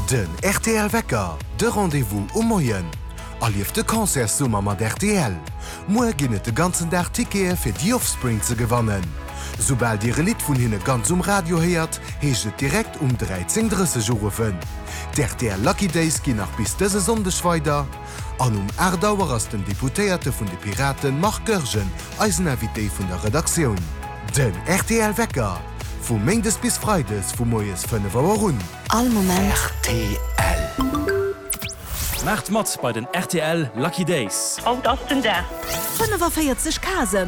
Den RTL Wecker, de Rendezvous o Moien. Allief de Konzertsummer mat RTL. Moe ginnet de ganzen Tag Tickets fir die Offspring ze gewannen. Sobald Di Lied vun hinne ganz Radio heiert, heeget direkt 13:30 Uhr. RTL Lucky Days gin nach bis dëse Sondech weiter. An Erdauer ass den Deputéierte vun de Piraten Mark Görgen als Invité vun der Redaktion. Den RTL Wecker. Vom Mendes bis Freides vom Moes 5 Uhr. All Moment. RTL. Macht Mats bei den RTL Lucky Days. Auf das denn der? 5:40 Kase.